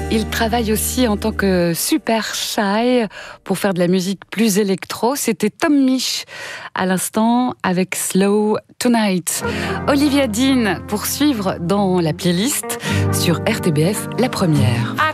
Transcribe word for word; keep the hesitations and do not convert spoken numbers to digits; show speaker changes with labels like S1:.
S1: Il travaille aussi en tant que super shy pour faire de la musique plus électro. C'était Tom Misch à l'instant avec Slow Tonight. Olivia Dean pour suivre dans la playlist sur R T B F La Première.